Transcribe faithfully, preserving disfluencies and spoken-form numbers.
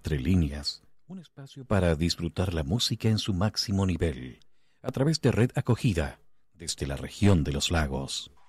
Entre Líneas, un espacio para disfrutar la música en su máximo nivel, a través de Red Acogida, desde la región de los lagos.